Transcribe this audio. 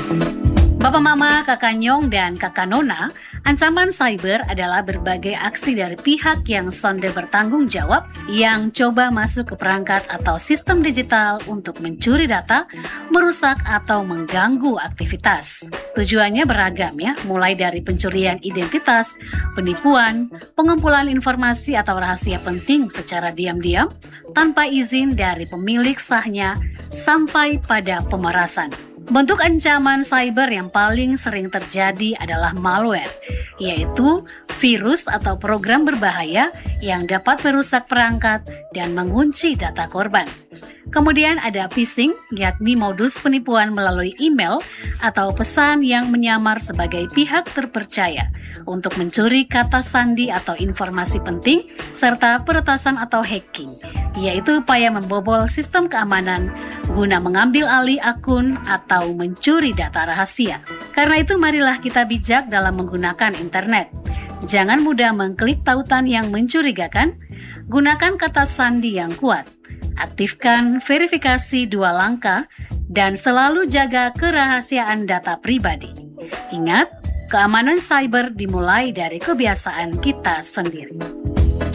Bapak Mama, Kakak Nyong, dan Kakak Nona, ancaman cyber adalah berbagai aksi dari pihak yang sonde bertanggung jawab yang coba masuk ke perangkat atau sistem digital untuk mencuri data, merusak atau mengganggu aktivitas. Tujuannya beragam ya, mulai dari pencurian identitas, penipuan, pengumpulan informasi atau rahasia penting secara diam-diam, tanpa izin dari pemilik sahnya, sampai pada pemerasan. Bentuk ancaman cyber yang paling sering terjadi adalah malware, yaitu virus atau program berbahaya yang dapat merusak perangkat dan mengunci data korban. Kemudian ada phishing, yakni modus penipuan melalui email atau pesan yang menyamar sebagai pihak terpercaya untuk mencuri kata sandi atau informasi penting, serta peretasan atau hacking, yaitu upaya membobol sistem keamanan guna mengambil alih akun atau mencuri data rahasia. Karena itu marilah kita bijak dalam menggunakan internet. Jangan mudah mengklik tautan yang mencurigakan, gunakan kata sandi yang kuat, aktifkan verifikasi 2 langkah, dan selalu jaga kerahasiaan data pribadi. Ingat, keamanan cyber dimulai dari kebiasaan kita sendiri.